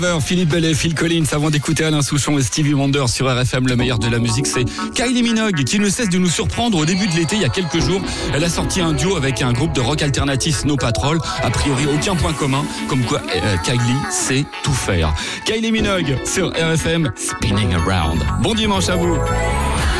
Philippe Bellet, Phil Collins, avant d'écouter Alain Souchon et Stevie Wonder sur RFM, le meilleur de la musique, c'est Kylie Minogue qui ne cesse de nous surprendre. Au début de l'été, il y a quelques jours, elle a sorti un duo avec un groupe de rock alternatif, Snow Patrol. A priori, aucun point commun, comme quoi Kylie sait tout faire. Kylie Minogue sur RFM, Spinning Around. Bon dimanche à vous.